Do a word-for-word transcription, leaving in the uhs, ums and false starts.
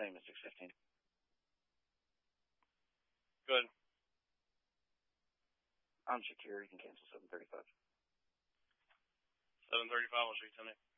Same as six fifteen. Good. I'm Shakir. You can cancel seven thirty-five. seven thirty-five, I'll show you, Tony.